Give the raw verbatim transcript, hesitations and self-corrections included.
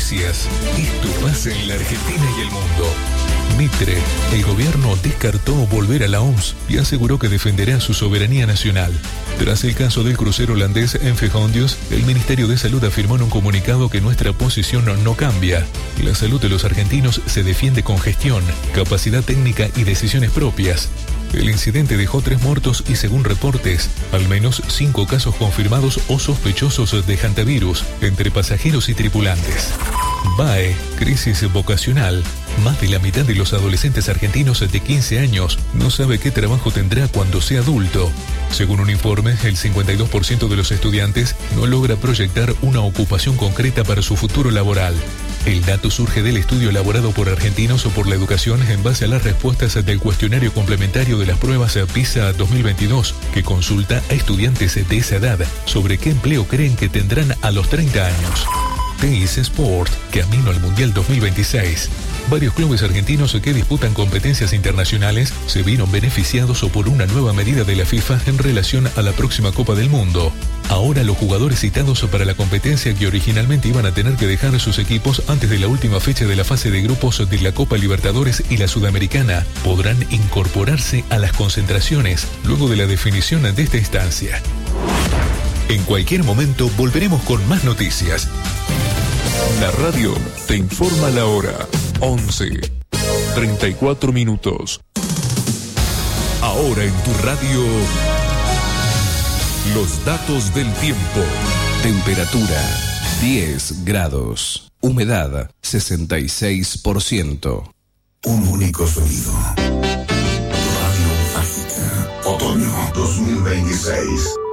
noticias. Esto pasa en la Argentina y el mundo. Mitre, el gobierno descartó volver a la O M S y aseguró que defenderá su soberanía nacional. Tras el caso del crucero holandés Enfehondius, el Ministerio de Salud afirmó en un comunicado que nuestra posición no, no cambia. La salud de los argentinos se defiende con gestión, capacidad técnica y decisiones propias. El incidente dejó tres muertos y, según reportes, al menos cinco casos confirmados o sospechosos de hantavirus entre pasajeros y tripulantes. B A E, crisis vocacional. Más de la mitad de los adolescentes argentinos de quince años no sabe qué trabajo tendrá cuando sea adulto. Según un informe, el cincuenta y dos por ciento de los estudiantes no logra proyectar una ocupación concreta para su futuro laboral. El dato surge del estudio elaborado por Argentinos o por la Educación en base a las respuestas del cuestionario complementario de las pruebas PISA dos mil veintidós, que consulta a estudiantes de esa edad sobre qué empleo creen que tendrán a los treinta años. Teis Sport, camino al Mundial dos mil veintiséis. Varios clubes argentinos que disputan competencias internacionales se vieron beneficiados por una nueva medida de la FIFA en relación a la próxima Copa del Mundo. Ahora los jugadores citados para la competencia, que originalmente iban a tener que dejar sus equipos antes de la última fecha de la fase de grupos de la Copa Libertadores y la Sudamericana, podrán incorporarse a las concentraciones luego de la definición de esta instancia. En cualquier momento volveremos con más noticias. La radio te informa la hora. once, treinta y cuatro minutos. Ahora en tu radio, los datos del tiempo. Temperatura diez grados. Humedad sesenta y seis por ciento. Un único sonido. Radio Mágica. Otoño dos mil veintiséis.